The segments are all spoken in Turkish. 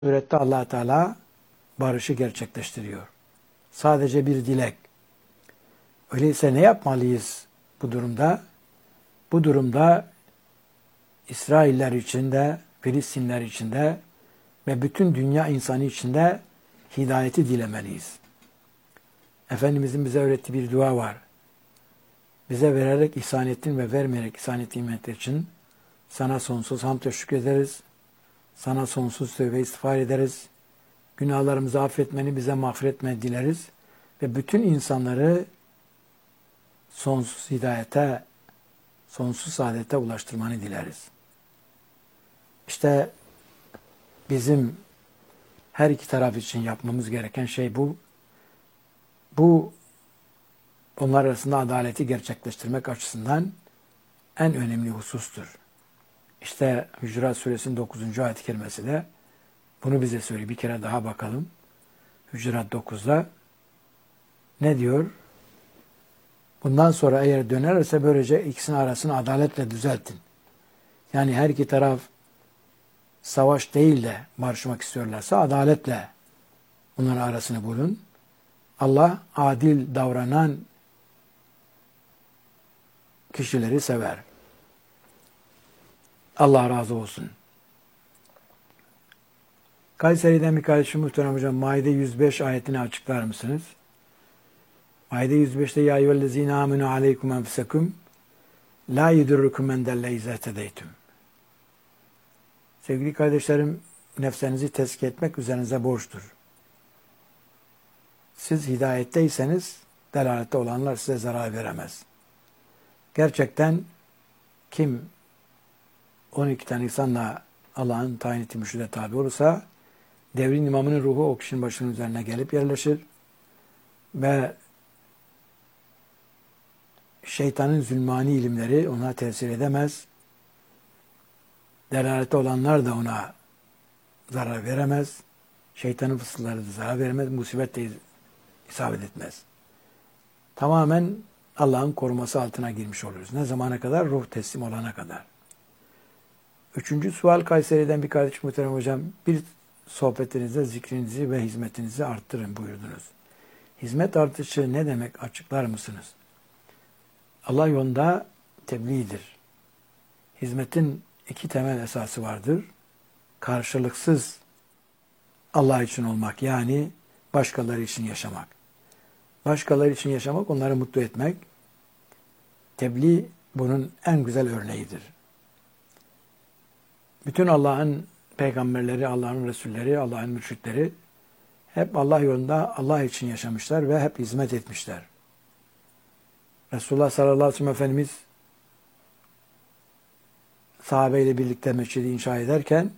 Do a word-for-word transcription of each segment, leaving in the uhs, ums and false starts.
Surette Allah Teala barışı gerçekleştiriyor. Sadece bir dilek. Öyleyse ne yapmalıyız bu durumda? Bu durumda İsrailler içinde, Filistinler içinde ve bütün dünya insanı içinde hidayeti dilemeliyiz. Efendimizin bize öğrettiği bir dua var. Bize vererek ihsan ettin ve vermeyerek ihsan ettiğin nimetler için sana sonsuz hamd ve şükrederiz. Sana sonsuz tövbe istiğfar ederiz. Günahlarımızı affetmeni, bize mağfiret etmeni dileriz. Ve bütün insanları sonsuz hidayete, sonsuz saadete ulaştırmanı dileriz. İşte bizim her iki taraf için yapmamız gereken şey bu. Bu onlar arasında adaleti gerçekleştirmek açısından en önemli husustur. İşte Hücurat Suresinin dokuzuncu ayet-i kerimesi de bunu bize söylüyor. Bir kere daha bakalım. Hücurat dokuzda ne diyor? Bundan sonra eğer dönerse böylece ikisinin arasını adaletle düzeltin. Yani her iki taraf savaş değil de barışmak istiyorlarsa adaletle bunların arasını bulun. Allah adil davranan kişileri sever. Allah razı olsun. Kayseri'den bir kardeşim muhterem hocam Maide yüz beş ayetini açıklar mısınız? Maide yüz beşte ya eyyühellezine amenu aleykum enfusekum la yudurrukum men delle izâ tedeytüm. Sevgili kardeşlerim, nefsinizi tezkiye etmek üzerinize borçtur. Siz hidayetteyseniz delalette olanlar size zarar veremez. Gerçekten kim on iki tane insanla Allah'ın tayin ettiği mürşide tabi olursa devrin imamının ruhu o kişinin başının üzerine gelip yerleşir ve şeytanın zulmani ilimleri ona tesir edemez. Delalette olanlar da ona zarar veremez. Şeytanın fısılları da zarar veremez. Musibet de isabet etmez. Tamamen Allah'ın koruması altına girmiş oluruz. Ne zamana kadar? Ruh teslim olana kadar. Üçüncü sual Kayseri'den bir kardeşim muhterem hocam. Bir sohbetinizde zikrinizi ve hizmetinizi arttırın buyurdunuz. Hizmet artışı ne demek? Açıklar mısınız? Allah yolunda tebliğdir. Hizmetin iki temel esası vardır. Karşılıksız Allah için olmak, yani başkaları için yaşamak. Başkaları için yaşamak, onları mutlu etmek. Tebliğ bunun en güzel örneğidir. Bütün Allah'ın peygamberleri, Allah'ın Resulleri, Allah'ın mürşitleri hep Allah yolunda Allah için yaşamışlar ve hep hizmet etmişler. Resulullah sallallahu aleyhi ve sellem Efendimiz sahabeyle birlikte mescidi inşa ederken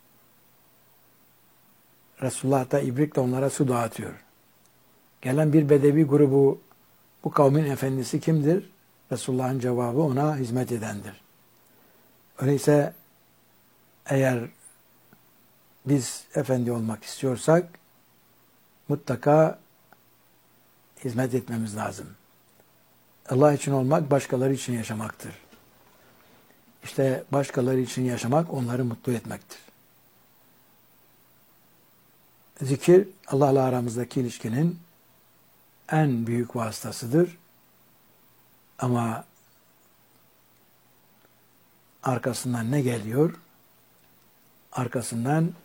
Resulullah da ibrikle onlara su dağıtıyor. Gelen bir bedevi grubu, bu kavmin efendisi kimdir? Resulullah'ın cevabı ona hizmet edendir. Öyleyse eğer biz efendi olmak istiyorsak mutlaka hizmet etmemiz lazım. Allah için olmak başkaları için yaşamaktır. İşte başkaları için yaşamak onları mutlu etmektir. Zikir Allah'la aramızdaki ilişkinin en büyük vasıtasıdır. Ama arkasından ne geliyor? Arkasından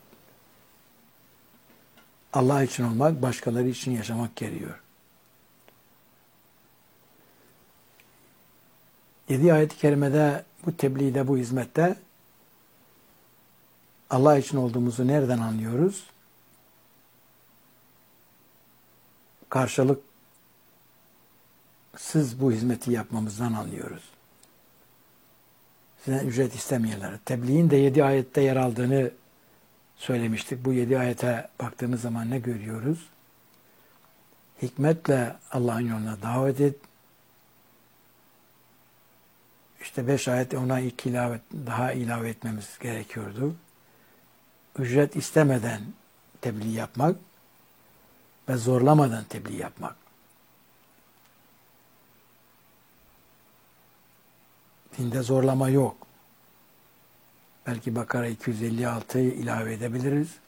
Allah için olmak, başkaları için yaşamak geliyor. Yedi ayet-i kerimede bu tebliğde, bu hizmette Allah için olduğumuzu nereden anlıyoruz? Karşılıksız bu hizmeti yapmamızdan anlıyoruz. Sizden ücret istemeyenler. Tebliğin de yedi ayette yer aldığını söylemiştik. Bu yedi ayete baktığımız zaman ne görüyoruz? Hikmetle Allah'ın yoluna davet et. İşte beş ayet ona iki ilave, daha ilave etmemiz gerekiyordu. Ücret istemeden tebliğ yapmak ve zorlamadan tebliğ yapmak. Dinde zorlama yok. Belki Bakara iki yüz elli altıyı ilave edebiliriz.